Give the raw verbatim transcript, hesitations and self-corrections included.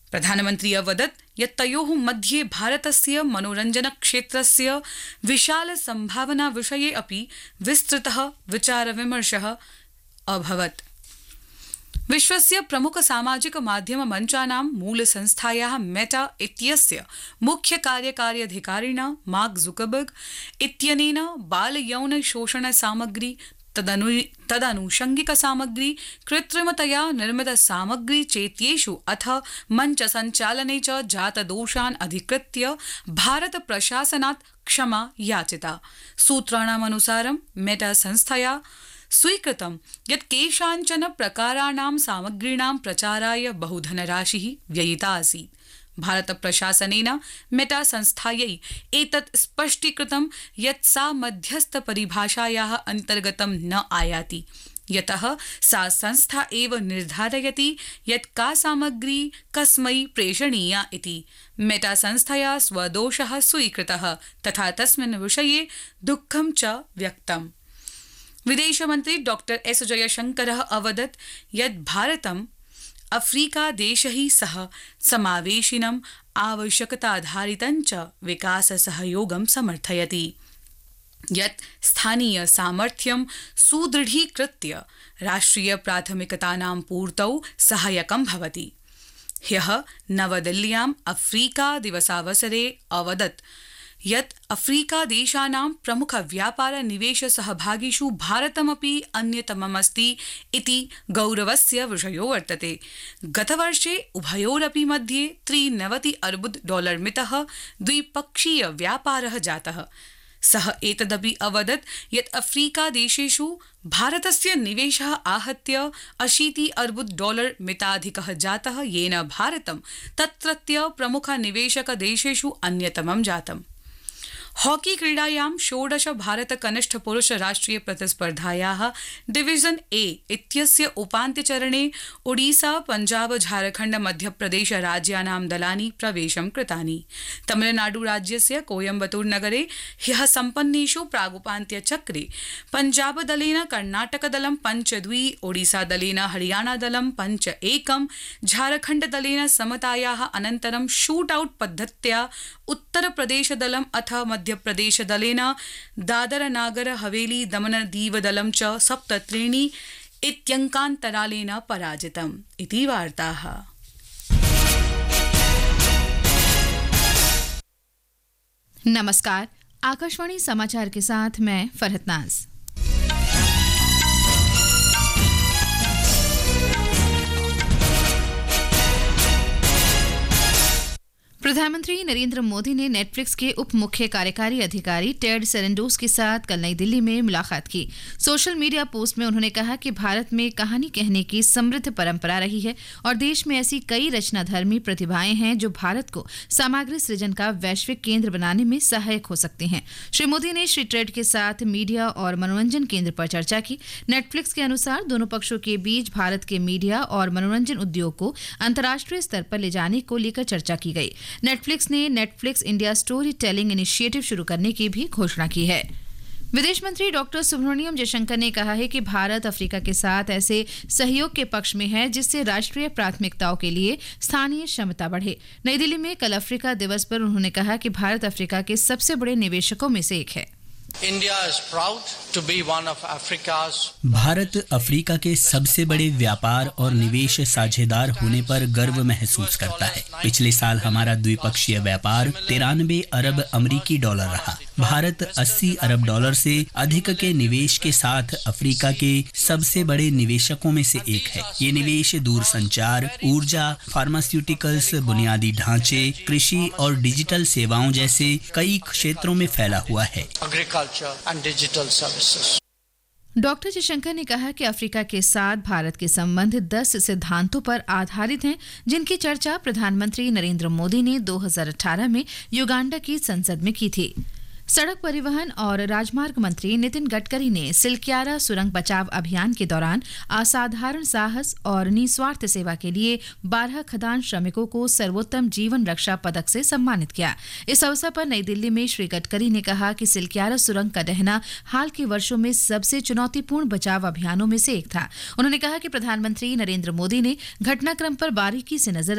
प्रधानमन्त्री अवदत् यत् तयोः मध्ये भारतस्य मनोरञ्जनक्षेत्रस्य विशाल सम्भावना विषये अपि विस्तृतः विचारविमर्शः अभवत्। विश्वस्य प्रमुख सामाजिक माध्यम मञ्चानां मूलसंस्थायाः मेटा इत्यस्य मुख्य कार्यकारी अधिकारिणा मार्क जुकरबर्ग इत्यनेन बालयौन शोषण सामग्री तदनु तदनुषंगिक सामग्री कृत्रिमतया निर्मित सामग्री चेत्येषु अथ मंच संचालने च जातदोषान् अधिकृत्य भारत प्रशासनात् क्षमा याचिता। सूत्राणामनुसारं मेटा संस्थया स्वीकृतं यत् केषाञ्चन प्रकाराणां सामग्रीणां प्रचाराय बहुधनराशिः व्ययिता आसीत्। भारत प्रशासनेन मेटा संस्थायै एतत् स्पष्टीकृतं यत् सा मध्यस्थ परिभाषायाः अन्तर्गतं न आयाति, यतः सा संस्था एव निर्धारयति यत् का सामग्री कस्मै प्रेषणीया इति। मेटा संस्थया स्वदोषः स्वीकृतः तथा तस्मिन् विषये दुःखं च व्यक्तम्। विदेशमन्त्री डॉक्टर एस जयशंकरः अवदत् यत् भारतम् अफ्रीका देशैः सह समावेशिनम् आवश्यकताधारितं च विकास सहयोगं समर्थयति, यत् स्थानीय सामर्थ्यं सुदृढीकृत्य राष्ट्रिय प्राथमिकतानां पूर्तौ सहायकं भवति। ह्यः नवदिल्ल्याम् अफ्रीका दिवसावसरे अवदत् यत् अफ्रीका देशानां प्रमुख व्यापार निवेश सहभागिषु भारतमपि अन्यतममस्ति इति गौरवस्य विषयो वर्तते। गतवर्षे उभयोरपि मध्ये त्रिनवति अर्बुद डॉलर मितः द्विपक्षीय व्यापारः जातः। सः एतदपि अवदत् यत् अफ्रीका देशेषु भारतस्य निवेशः आहत्य अशीति अर्बुद डॉलर मिताधिकः जातः, येन भारतं तत्रत्य प्रमुख निवेशक देशेषु अन्यतमं जातम्। हॉकी क्रीडायां षोडश भारत कनिष्ठ पुरुष राष्ट्रिय प्रतिस्पर्धायाः डिवीजन ए इत्यस्य उपान्त्यचरणे ओडिशा पंजाब झारखण्ड मध्यप्रदेश राज्यानां दलानि प्रवेशं कृतानि। तमिलनाडु राज्यस्य कोयम्बतूर नगरे ह्यः सम्पन्नेषु प्रागुपान्त्यचक्रे पंजाब दलेन कर्णाटक दलं पंच द्वि, ओडिशा दलेन हरियाणा दलं पंच एकं, झारखण्ड दलेन समतायाः अनन्तरं शूट आउट पद्धत्या उत्तर प्रदेश दलम् अथ मध्यप्रदेश दलेन दादर नागर हवेली दमन दीव दलं च सप्त त्रीणि इत्यङ्कान्तरालेन पराजितम् इति वार्ताः। नमस्कार, आकाशवाणी समाचार के साथ मैं फरहत नाज। प्रधानमंत्री नरेंद्र मोदी ने नेटफ्लिक्स के उप मुख्य कार्यकारी अधिकारी टेड सेरेंडोस के साथ कल नई दिल्ली में मुलाकात की। सोशल मीडिया पोस्ट में उन्होंने कहा कि भारत में कहानी कहने की समृद्ध परंपरा रही है और देश में ऐसी कई रचनाधर्मी प्रतिभाएं हैं जो भारत को सामग्री सृजन का वैश्विक केंद्र बनाने में सहायक हो सकते हैं। श्री मोदी ने श्री टेड के साथ मीडिया और मनोरंजन केंद्र पर चर्चा की। नेटफ्लिक्स के अनुसार दोनों पक्षों के बीच भारत के मीडिया और मनोरंजन उद्योग को अंतर्राष्ट्रीय स्तर पर ले जाने को लेकर चर्चा की गई। नेटफ्लिक्स ने Netflix India story telling initiative शुरू करने की भी घोषणा की है। विदेश मंत्री डॉक्टर सुब्रमण्यम जयशंकर ने कहा है कि भारत अफ्रीका के साथ ऐसे सहयोग के पक्ष में है जिससे राष्ट्रीय प्राथमिकताओं के लिए स्थानीय क्षमता बढ़े। नई दिल्ली में कल अफ्रीका दिवस पर उन्होंने कहा कि भारत अफ्रीका के सबसे बड़े निवेशकों में से एक है। India is proud to be one of Africa's Bharat Africa के सबसे बड़े व्यापार और निवेश साझेदार होने पर गर्व महसूस करता है। पिछले साल हमारा द्विपक्षीय व्यापार तिरानवे अरब अमरीकी डॉलर रहा। भारत अस्सी अरब डॉलर से अधिक के निवेश के साथ अफ्रीका के सबसे बड़े निवेशकों में से एक है। ये निवेश दूरसंचार, ऊर्जा, फार्मास्यूटिकल्स, बुनियादी ढांचे, कृषि और डिजिटल सेवाओं जैसे कई क्षेत्रों में फैला हुआ है। and digital services. Doctor Jaishankar ने कहा कि अफ्रीका के साथ भारत के संबंध दस सिद्धांतों पर आधारित हैं, जिनकी चर्चा प्रधानमंत्री नरेंद्र मोदी ने दो हज़ार अठारह में युगांडा की संसद में की थी। सड़क परिवहन और राजमार्ग मंत्री नितिन गडकरी ने सिलक्यारा सुरंग बचाव अभियान के दौरान असाधारण साहस और निस्वार्थ सेवा के लिए बारह खदान श्रमिकों को सर्वोत्तम जीवन रक्षा पदक से सम्मानित किया। इस अवसर पर नई दिल्ली में श्री गडकरी ने कहा कि सिलक्यारा सुरंग का ढहना हाल के वर्षों में सबसे चुनौतीपूर्ण बचाव अभियानों में से एक था। उन्होंने कहा कि प्रधानमंत्री नरेंद्र मोदी ने घटनाक्रम पर बारीकी से नजर